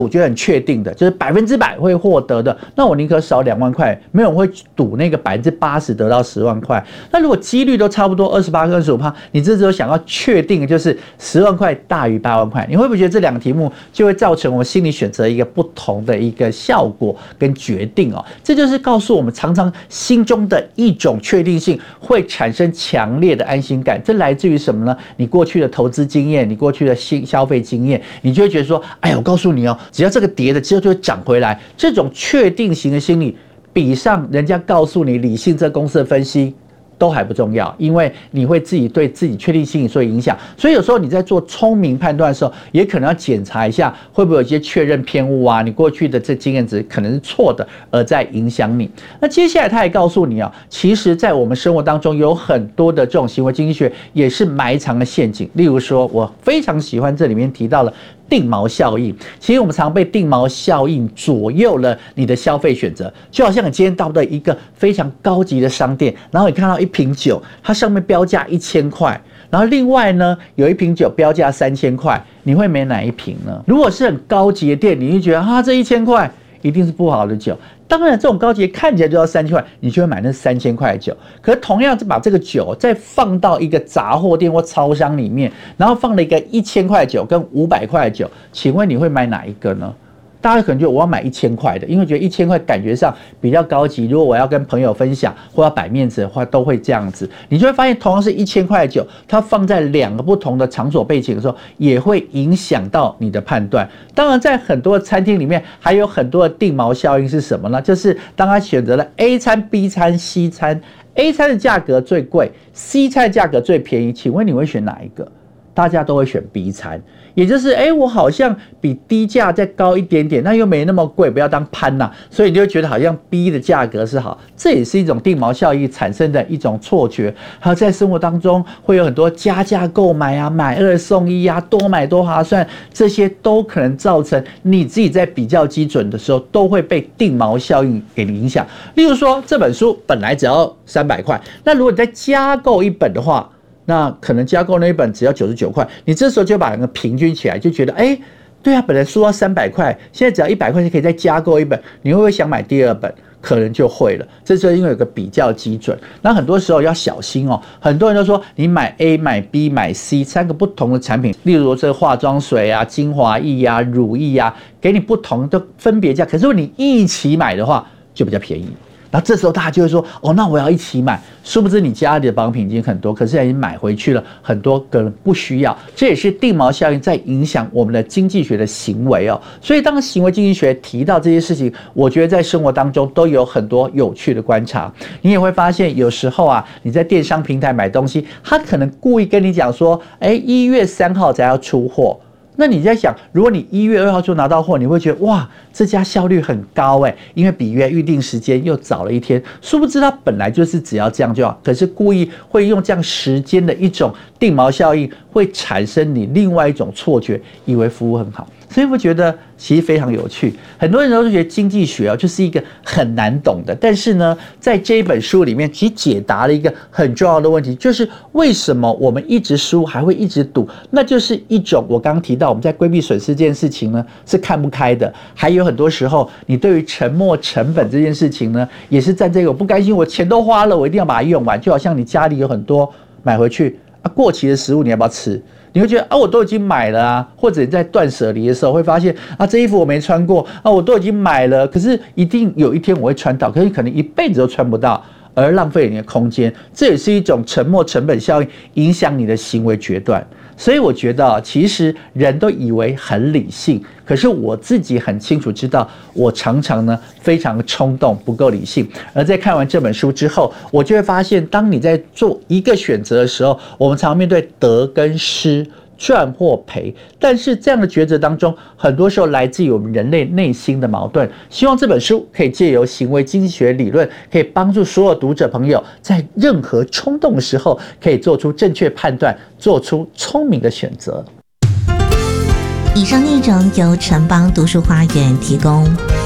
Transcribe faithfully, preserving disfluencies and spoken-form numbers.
我觉得很确定的，就是百分之百会获得的，那我宁可少两万块，没有人会赌那个百分之八十得到十万块。那如果几率都差不多二十八跟二十五趴，你这时候想要确定的就是十万块大于八万块，你会不会觉得这两个题目就会造成我们心理选择一个不同的一个效果跟决定哦？这就是告诉我们，常常心中的一种确定性会产生强烈的安心感。这来自于什么呢？你过去的投资经验，你过去的消费经验，你就会觉得说，哎呀，我告诉你哦。只要这个跌的之后就会涨回来，这种确定型的心理，比上人家告诉你理性这公司的分析都还不重要，因为你会自己对自己确定心理受影响。所以有时候你在做聪明判断的时候，也可能要检查一下会不会有一些确认偏误啊，你过去的这经验值可能是错的，而在影响你。那接下来他也告诉你啊，其实在我们生活当中有很多的这种行为经济学也是埋藏的陷阱。例如说，我非常喜欢这里面提到了定锚效应。其实我们常被定锚效应左右了你的消费选择，就好像你今天到了一个非常高级的商店，然后你看到一瓶酒，它上面标价一千块，然后另外呢有一瓶酒标价三千块，你会买哪一瓶呢？如果是很高级的店，你就觉得啊，这一千块一定是不好的酒。当然，这种高级看起来就要三千块，你就会买那三千块的酒。可是同样把这个酒再放到一个杂货店或超商里面，然后放了一个一千块的酒跟五百块的酒，请问你会买哪一个呢？大家可能觉得我要买一千块的，因为觉得一千块感觉上比较高级。如果我要跟朋友分享或要摆面子的话，都会这样子。你就会发现，同样是一千块的酒，它放在两个不同的场所背景的时候，也会影响到你的判断。当然，在很多的餐厅里面，还有很多的定锚效应是什么呢？就是当他选择了 A 餐、B 餐、C 餐 ，A 餐的价格最贵 ，C 餐的价格最便宜，请问你会选哪一个？大家都会选 B 餐，也就是哎、欸，我好像比低价再高一点点，那又没那么贵，不要当攀呐、啊，所以你就会觉得好像 B 的价格是好，这也是一种定锚效应产生的一种错觉。还有在生活当中会有很多加价购买啊，买二送一啊，多买多划算，这些都可能造成你自己在比较基准的时候都会被定锚效应给影响。例如说这本书本来只要三百块，那如果你再加购一本的话，那可能加购那一本只要九十九块，你这时候就把两个平均起来，就觉得哎，对啊，本来书要三百块，现在只要一百块就可以再加购一本，你会不会想买第二本？可能就会了。这时候因为有个比较基准，那很多时候要小心哦。很多人都说你买 A 买 B 买 C 三个不同的产品，例如这化妆水啊、精华液啊、乳液啊，给你不同的分别价，可是如果你一起买的话，就比较便宜。然后这时候大家就会说，哦，那我要一起买。殊不知你家里的保养品已经很多，可是已经买回去了很多个人不需要。这也是定锚效应在影响我们的经济学的行为哦。所以当行为经济学提到这些事情，我觉得在生活当中都有很多有趣的观察。你也会发现，有时候啊，你在电商平台买东西，他可能故意跟你讲说，哎，一月三号才要出货。那你在想，如果你一月二号就拿到货，你会觉得哇，这家效率很高哎，因为比约预定时间又早了一天。殊不知它本来就是只要这样就好，可是故意会用这样时间的一种定锚效应，会产生你另外一种错觉，以为服务很好。所以我觉得其实非常有趣。很多人都觉得经济学啊就是一个很难懂的，但是呢，在这一本书里面，其实解答了一个很重要的问题，就是为什么我们一直输还会一直赌？那就是一种我刚刚提到我们在规避损失这件事情呢是看不开的，还有很多时候你对于沉没成本这件事情呢，也是在这个我不甘心，我钱都花了，我一定要把它用完，就好像你家里有很多买回去啊过期的食物，你要不要吃？你会觉得啊，我都已经买了啊，或者你在断舍离的时候会发现啊，这衣服我没穿过啊，我都已经买了，可是一定有一天我会穿到，可是可能一辈子都穿不到，而浪费你的空间，这也是一种沉没成本效应，影响你的行为决断。所以我觉得，其实人都以为很理性，可是我自己很清楚知道，我常常呢非常冲动，不够理性。而在看完这本书之后，我就会发现，当你在做一个选择的时候，我们常面对得跟失。赚或赔，但是这样的抉择当中，很多时候来自于我们人类内心的矛盾。希望这本书可以借由行为经济学理论，可以帮助所有读者朋友在任何冲动的时候，可以做出正确判断，做出聪明的选择。 以上内容由城邦读书花园提供。